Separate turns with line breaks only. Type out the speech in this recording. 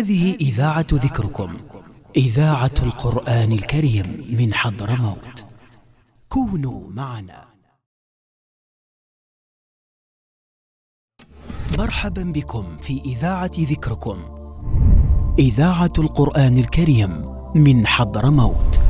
هذه إذاعة ذكركم، إذاعة القرآن الكريم من حضرموت. كونوا معنا. مرحبا بكم في إذاعة ذكركم، إذاعة القرآن الكريم من حضرموت.